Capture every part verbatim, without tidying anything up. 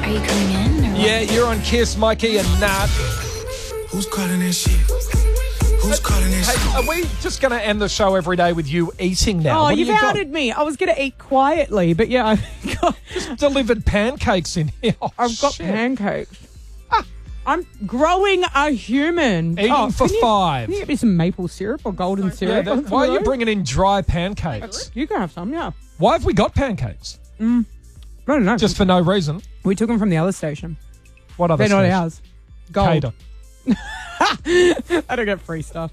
Are you coming in? Or what? Yeah, you're on Kiss, Mikey and Nat. Who's calling that shit? Who's calling that shit? Hey, are we just going to end the show every day with you eating now? Oh, What do you've you got? outed me. I was going to eat quietly, but yeah, I've got, Just delivered pancakes in here. Oh, I've got shit. pancakes. I'm growing a human. Eating Oh, for can you- five. Can you get me some maple syrup or golden Yeah, syrup? that- why are you bringing in dry pancakes? You can have some, yeah. Why have we got pancakes? I don't know. Just for no reason. we took them from the other station. What other They're not station? ours. Gold. Cater. I don't get free stuff.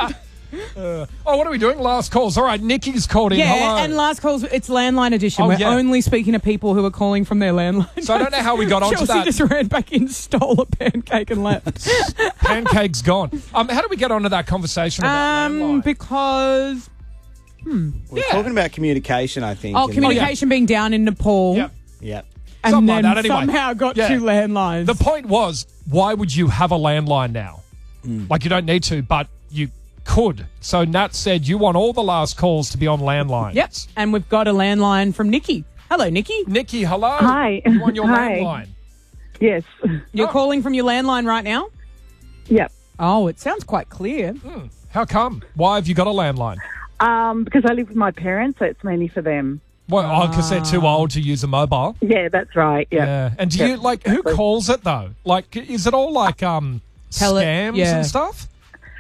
Uh, oh, what are we doing? Last calls. All right, Nikki's called in. Yeah, Hello. and last calls, it's landline edition. Oh, We're yeah. only speaking to people who are calling from their landline. So I don't know how we got onto Chelsea that. just ran back in, stole a pancake and left. Pancake's gone. Um, how do we get onto that conversation about um, landline? because We're Yeah. talking about communication, I think. oh, and- communication being down in Nepal, Yep. Yeah. and Something then like that, anyway. somehow got Yeah. two landlines. The point was, why would you have a landline now? Like, you don't need to, but you could. So Nat said you want all the last calls to be on landlines. Yep, and we've got a landline from Nikki. Hello, Nikki. Nikki, hello. Hi. You on your Hi. landline? Yes. You're Oh. calling from your landline right now? Yep. Oh, it sounds quite clear. How come? Why have you got a landline? Um, because I live with my parents, so it's mainly for them. Well, oh, because they're too old to use a mobile. Yeah, that's right. Yep. Yeah. And do Yep, you, like, who exactly. calls it, though? Like, is it all, like, um, Tele- scams yeah. and stuff?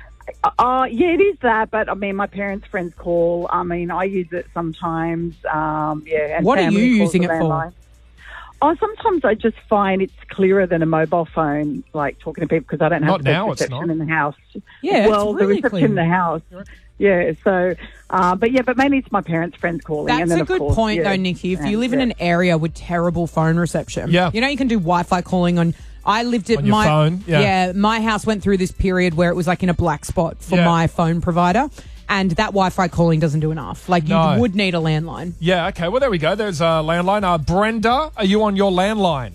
Uh, yeah, it is that, but I mean, my parents' friends call. I mean, I use it sometimes. Um, yeah. And What are family you calls using the it for? landline. Oh, sometimes I just find it's clearer than a mobile phone, like talking to people, because I don't have Not the now, best it's reception not. in the house. Yeah, it's well, the really reception clear. in the house. Yeah, so, uh, but yeah, but mainly it's my parents' friends calling. and That's then a of good course, point, yeah, though, Nikki. If you and, live in yeah. an area with terrible phone reception, Yeah. you know, you can do Wi-Fi calling on. I lived at On your my phone, yeah. my house went through this period where it was like in a black spot for Yeah. my phone provider, and that Wi-Fi calling doesn't do enough. Like you No. would need a landline. Yeah, okay. Well, there we go. There's a landline. Uh, Brenda, are you on your landline?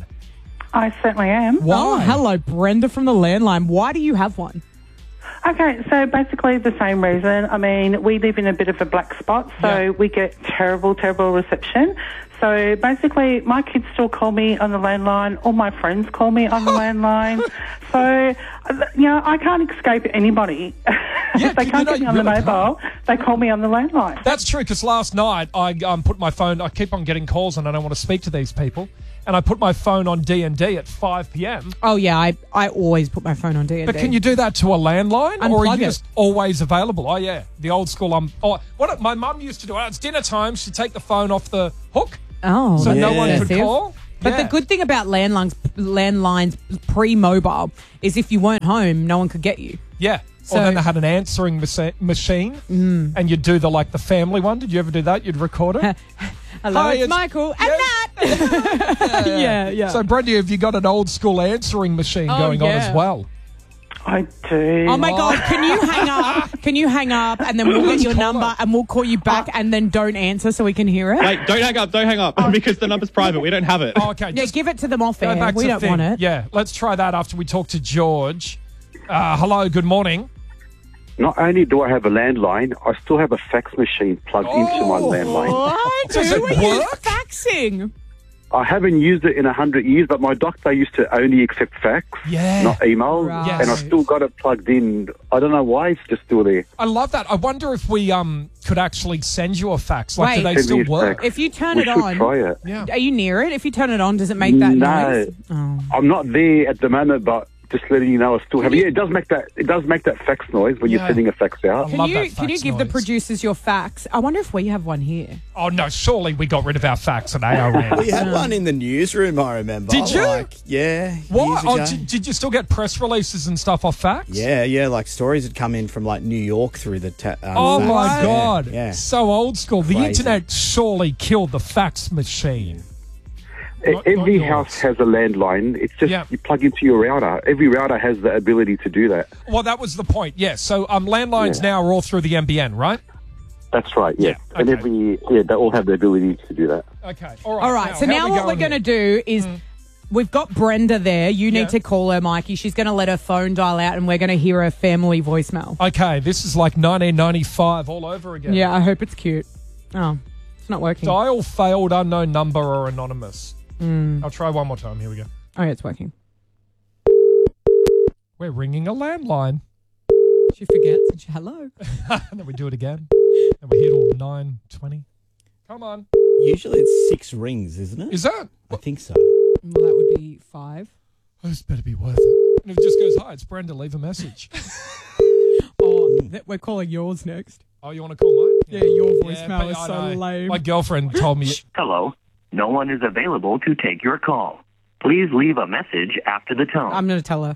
I certainly am. Why? Oh, hello, Brenda from the landline. Why do you have one? Okay, so basically the same reason. I mean, we live in a bit of a black spot, so Yeah. we get terrible, terrible reception. So basically, my kids still call me on the landline. All my friends call me on the landline. So, uh, you know, I can't escape anybody. Yeah, if they you can't know, get me you on the really mobile, they call me on the landline. That's true, because last night I um, put my phone, I keep on getting calls and I don't want to speak to these people, and I put my phone on D and D at five p.m. Oh yeah, I I always put my phone on D and D. But can you do that to a landline? or are Unplug you it. just always available? Oh, yeah. The old school. Um, oh, what my mum used to do, oh, it's dinner time, she'd take the phone off the hook Oh, so no Yeah. one could Impressive. call. But Yeah. the good thing about landlines, landlines pre-mobile is if you weren't home, no one could get you. Yeah. So- or then they had an answering machi- machine, Mm. and you'd do the like the family one. Did you ever do that? You'd record it. Hello, Hi, it's, it's- Michael and Yes. Nat. yeah, yeah. So, Brenda, have you got an old school answering machine Oh, going on yeah. as well? I do. Oh my God! Can you hang up? Can you hang up and then we'll get your Call number her. and we'll call you back and then don't answer so we can hear it. Wait, don't hang up, don't hang up, because the number's private. We don't have it. Oh, okay. Yeah, Just give it to them off go air. back We to don't thing. want it. Yeah, let's try that after we talk to George. Uh, hello, good morning. Not only do I have a landline, I still have a fax machine plugged into my landline. What? Does Who it are you work? faxing? I haven't used it in a hundred years, but my doctor used to only accept fax, Yeah. not email, Right. and I still got it plugged in. I don't know why it's just still there. I love that. I wonder if we um could actually send you a fax. Like, do Wait. they Send me still a work? fax. If you turn we it should on, try it. Yeah. are you near it? If you turn it on, does it make that No. noise? Oh. I'm not there at the moment, but just letting you know I still have it. Yeah, it does make that. It does make that fax noise when Yeah. you're sending a fax out. Can love you that can you fax give the noise. producers your fax? I wonder if we have one here. Oh, no, surely we got rid of our fax at A O N. We had one in the newsroom, I remember. Did you? Like, yeah. What? years Oh, ago. did, did you still get press releases and stuff off fax? Yeah, yeah, like stories had come in from like New York through the. Ta- um, Oh, fax. my Yeah, God. Yeah. So old school. The Crazy. internet surely killed the fax machine. E- Not- Every not house yours. has a landline. It's just Yeah. you plug into your router. Every router has the ability to do that. Well, that was the point, yes. So um, landlines Yeah. now are all through the M B N, right? That's right. Yeah, Yeah, and okay. every yeah, they all have the ability to do that. Okay. All right. All right. so how now we what we're going going to here? do is we've got Brenda there. You need Yeah. to call her, Mikey. She's going to let her phone dial out, and we're going to hear her family voicemail. Okay, this is like nineteen ninety-five all over again. Yeah, I hope it's cute. Oh, it's not working. Dial failed, unknown number or anonymous. I'll try one more time. Here we go. Oh, yeah, it's working. We're ringing a landline. She forgets. And she, hello. And then we do it again. And we're here till nine twenty. Come on. Usually it's six rings, isn't it? Is that? I think so. Well, that would be five. Oh, this better be worth it. And if it just goes, hi, it's Brenda, leave a message. Oh, that, we're calling yours next. Oh, you want to call mine? Yeah, your voicemail Yeah, is I so know. lame. My girlfriend told me. Hello. No one is available to take your call. Please leave a message after the tone. I'm going to tell her.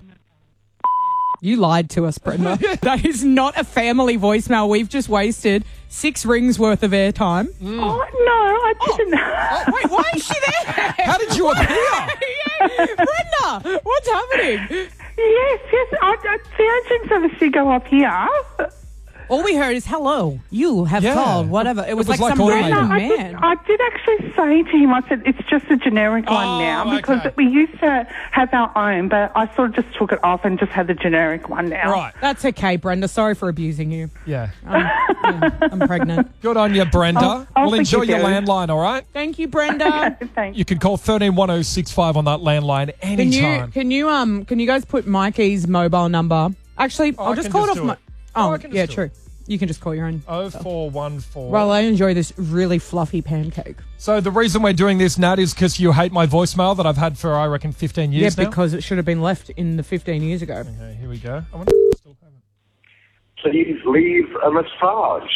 You lied to us, Brenda. That is not a family voicemail. We've just wasted six rings worth of airtime. Mm. Oh, no, I didn't. Oh, wait, why is she there? How did you appear? Yeah, Brenda, what's happening? Yes, yes. I, I, the urgent service did go up here. All we heard is, hello, you have Yeah. called, whatever. It was, It was like, like some automated. random I did, man. I did actually say to him, I said, it's just a generic Oh, one now because okay. we used to have our own, but I sort of just took it off and just had the generic one now. Right. That's okay, Brenda. Sorry for abusing you. Yeah. Um, yeah, I'm pregnant. Good on you, Brenda. I'll- I'll we'll enjoy forgive your you. landline, all right? Thank you, Brenda. Thanks. You can call thirteen one oh six five on that landline Can you anytime. can you um can you guys put Mikey's mobile number? Actually, Oh, I'll I just can call just it off do my. it. Oh, Oh, I can just yeah, do true. it. You can just call your own. oh four one four Well, I enjoy this really fluffy pancake. So the reason we're doing this, Nat, is because you hate my voicemail that I've had for, I reckon, fifteen Yeah, years now. because it should have been left in the fifteen years ago. Okay, here we go. I wonder if I still have it. Please leave a massage.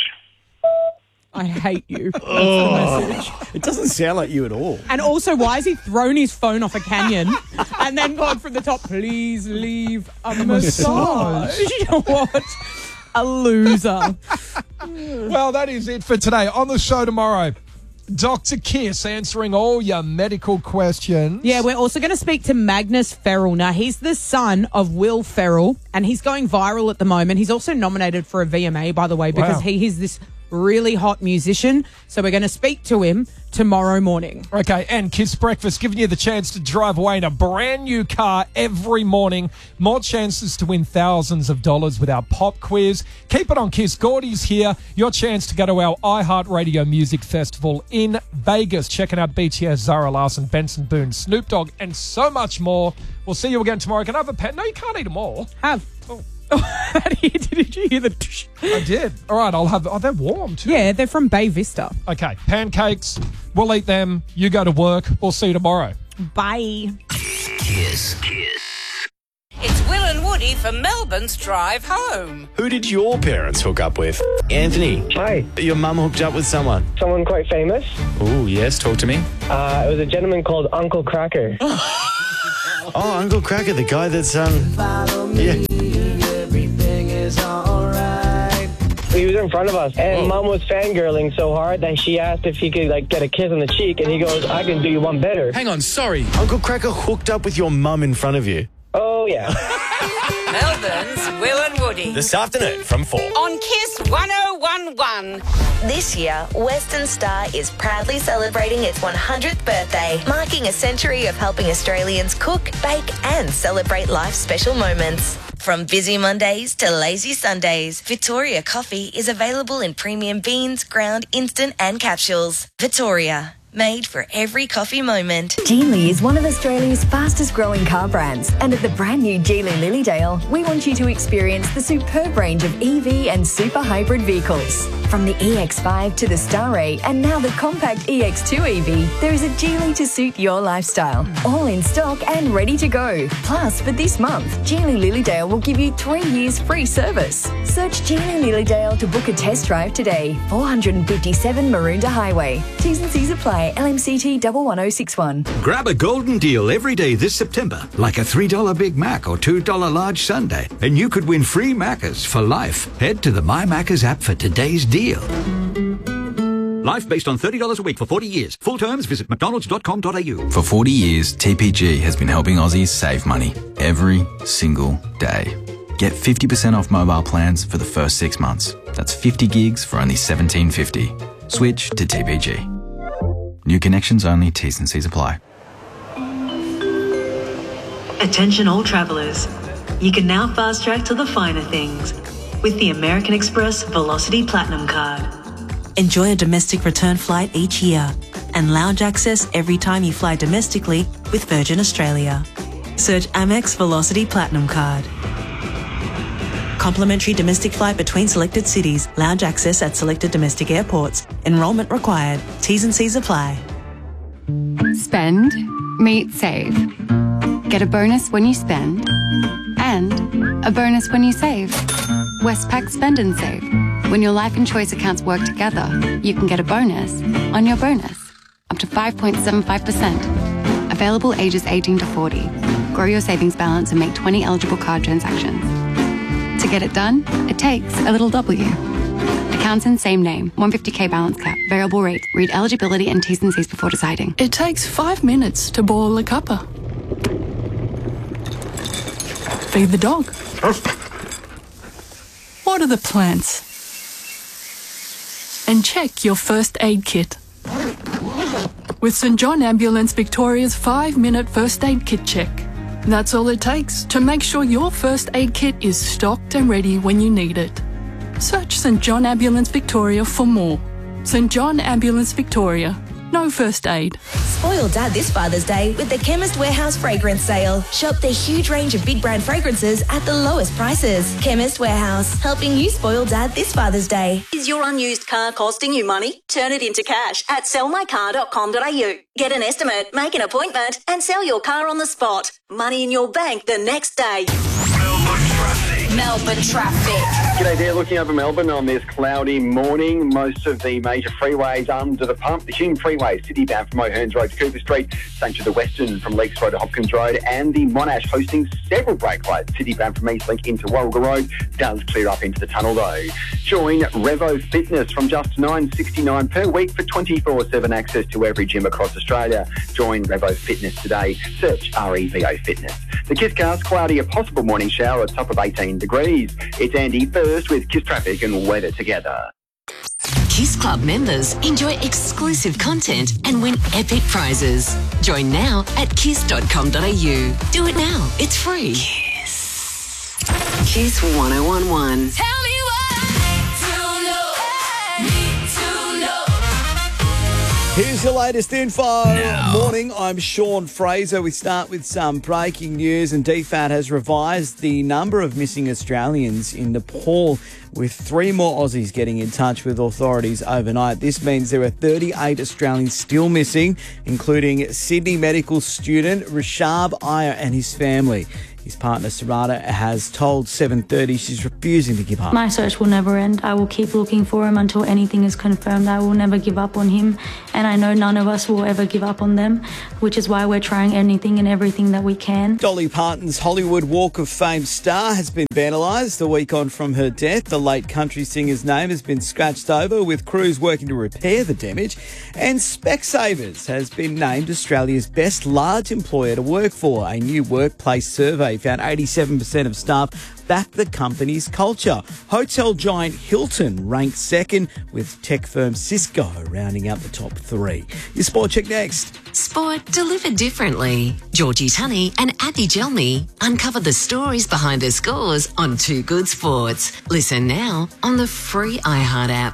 I hate you. That's the message. It doesn't sound like you at all. And also, why has he thrown his phone off a canyon and then gone from the top, please leave a massage? What a loser. Well, that is it for today. On the show tomorrow, Doctor Kiss answering all your medical questions. Yeah, we're also going to speak to Magnus Ferrell. Now, he's the son of Will Ferrell, and he's going viral at the moment. He's also nominated for a V M A, by the way, because Wow. he is this really hot musician. So we're going to speak to him tomorrow morning. Okay, and Kiss Breakfast giving you the chance to drive away in a brand new car every morning. More chances to win thousands of dollars with our pop quiz. Keep it on Kiss. Gordy's here. Your chance to go to our iHeartRadio Music Festival in Vegas. Checking out B T S, Zara Larson, Benson Boone, Snoop Dogg, and so much more. We'll see you again tomorrow. Can I have a pen? No, you can't eat them all. Have. Oh. Did you hear the... tsh? I did. All right, I'll have... Oh, they're warm too. Yeah, they're from Bay Vista. Okay, pancakes. We'll eat them. You go to work. We'll see you tomorrow. Bye. Kiss. Kiss. It's Will and Woody for Melbourne's Drive Home. Who did your parents hook up with? Anthony. Hi. Your mum hooked up with someone. Someone quite famous. Oh, yes. Talk to me. Uh, it was a gentleman called Uncle Cracker. Oh, Uncle Cracker, the guy that's, um... yeah. He was in front of us, and Mum was fangirling so hard that she asked if he could, like, get a kiss on the cheek, and he goes, I can do you one better. Hang on, sorry. Uncle Cracker hooked up with your mum in front of you. Oh, yeah. Melbourne's Will and Woody. This afternoon from four. On Kiss one oh one one. This year, Western Star is proudly celebrating its one hundredth birthday, marking a century of helping Australians cook, bake, and celebrate life's special moments. From busy Mondays to lazy Sundays, Victoria coffee is available in premium beans, ground, instant, and capsules. Victoria, made for every coffee moment. Geely is one of Australia's fastest growing car brands, and at the brand new Geely Lilydale, we want you to experience the superb range of E V and super hybrid vehicles. From the E X five to the Starray and now the compact E X two E V, there is a Geely to suit your lifestyle. All in stock and ready to go. Plus, for this month, Geely Lilydale will give you three years free service. Search Geely Lilydale to book a test drive today. four fifty-seven Maroondah Highway. T's and C's apply. L M C T one one oh six one. Grab a golden deal every day this September, like a three dollar Big Mac or two dollar large sundae, and you could win free Maccas for life. Head to the My Maccas app for today's deal. Life based on thirty dollars a week for forty years. Full terms, visit mcdonalds dot com dot a u. For forty years, T P G has been helping Aussies save money every single day. Get fifty percent off mobile plans for the first six months. That's fifty gigs for only seventeen fifty. Switch to T P G. New connections only, T's and C's apply. Attention all travellers. You can now fast track to the finer things with the American Express Velocity Platinum Card. Enjoy a domestic return flight each year and lounge access every time you fly domestically with Virgin Australia. Search Amex Velocity Platinum Card. Complimentary domestic flight between selected cities. Lounge access at selected domestic airports. Enrolment required. T's and C's apply. Spend, meet, save. Get a bonus when you spend and a bonus when you save. Westpac Spend and Save. When your life and choice accounts work together, you can get a bonus on your bonus. Up to five point seven five percent. Available ages eighteen to forty. Grow your savings balance and make twenty eligible card transactions. To get it done, it takes a little W. Accounts in same name, one hundred fifty K balance cap, variable rate. Read eligibility and T's and C's before deciding. It takes five minutes to boil a cuppa. Feed the dog. Water the plants. And check your first aid kit. With St John Ambulance Victoria's five-minute first aid kit check. That's all it takes to make sure your first aid kit is stocked and ready when you need it. Search St John Ambulance Victoria for more. St John Ambulance Victoria. No first aid. Spoil Dad this Father's Day with the Chemist Warehouse fragrance sale. Shop the huge range of big brand fragrances at the lowest prices. Chemist Warehouse, helping you spoil Dad this Father's Day. Is your unused car costing you money? Turn it into cash at sell my car dot com dot a u. Get an estimate, make an appointment, and sell your car on the spot. Money in your bank the next day. Melbourne traffic. G'day there, looking over Melbourne on this cloudy morning. Most of the major freeways under the pump. The Hume Freeway, city bound from O'Hearns Road to Cooper Street, same to the Western from Leaks Road to Hopkins Road, and the Monash hosting several brake lights. City bound from Eastlink into Warragul Road does clear up into the tunnel though. Join Revo Fitness from just nine dollars sixty-nine per week for twenty-four seven access to every gym across Australia. Join Revo Fitness today. Search R E V O Fitness. The Kiss Cast, cloudy, a possible morning shower, a top of eighteen degrees. It's Andy first with Kiss Traffic and weather together. Kiss Club members enjoy exclusive content and win epic prizes. Join now at kiss dot com dot a u. Do it now. It's free. Kiss. Kiss one oh one one. Tell me Here's your latest info. Now. Morning, I'm Sean Fraser. We start with some breaking news, and D F A T has revised the number of missing Australians in Nepal, with three more Aussies getting in touch with authorities overnight. This means there are thirty-eight Australians still missing, including Sydney medical student Rishab Iyer and his family. His partner, Sarada, has told seven thirty she's refusing to give up. My search will never end. I will keep looking for him until anything is confirmed. I will never give up on him, and I know none of us will ever give up on them, which is why we're trying anything and everything that we can. Dolly Parton's Hollywood Walk of Fame star has been vandalised a week on from her death. The late country singer's name has been scratched over, with crews working to repair the damage. And Specsavers has been named Australia's best large employer to work for. A new workplace survey found eighty-seven percent of staff back the company's culture. Hotel giant Hilton ranked second, with tech firm Cisco rounding out the top three. Your sport check next. Sport delivered differently. Georgie Tunney and Abby Gelmy uncover the stories behind the scores on Too Good Sports. Listen now on the free iHeart app.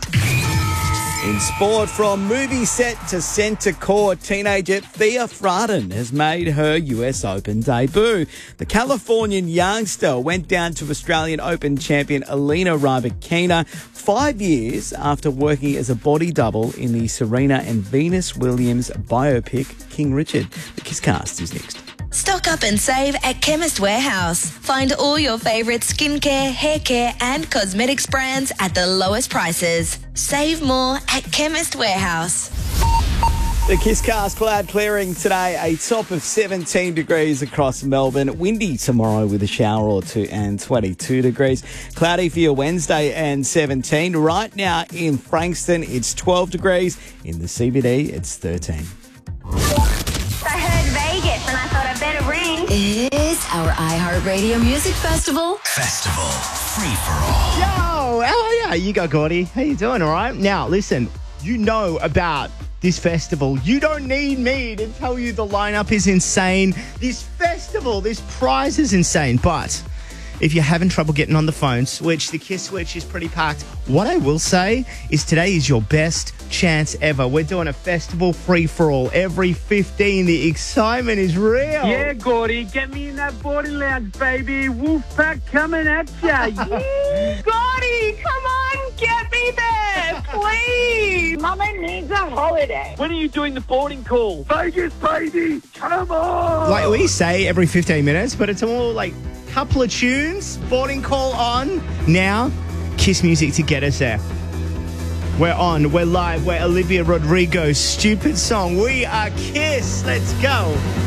In sport, from movie set to centre court, teenager Thea Fraden has made her U S Open debut. The Californian youngster went down to Australian Open champion Elena Rybakina five years after working as a body double in the Serena and Venus Williams biopic King Richard. The Kisscast is next. Stock up and save at Chemist Warehouse. Find all your favourite skincare, hair care and cosmetics brands at the lowest prices. Save more at Chemist Warehouse. The Kisscast, cloud clearing today, a top of seventeen degrees across Melbourne. Windy tomorrow with a shower or two and twenty-two degrees. Cloudy for your Wednesday and seventeen. Right now in Frankston, it's twelve degrees. In the C B D, it's thirteen. I heard Vegas and I thought I'd better ring. It's our iHeartRadio Music Festival. Festival free for all. Yo, oh yeah, you go, Gordy. How you doing? All right. Now, listen, you know about this festival. You don't need me to tell you the lineup is insane. This festival, this prize is insane. But if you're having trouble getting on the phone switch, the Kiss switch is pretty packed. What I will say is today is your best best chance ever. We're doing a festival free-for-all every fifteen. The excitement is real. Yeah, Gordy, get me in that boarding lounge, baby. Wolfpack coming at ya. Yeah. Gordy, come on, get me there, please. Mama needs a holiday. When are you doing the boarding call? Vegas, baby, come on. Like we say every fifteen minutes, but it's all like couple of tunes, boarding call on. Now, Kiss music to get us there. We're on, we're live, we're Olivia Rodrigo's stupid song. We are Kiss. Let's go.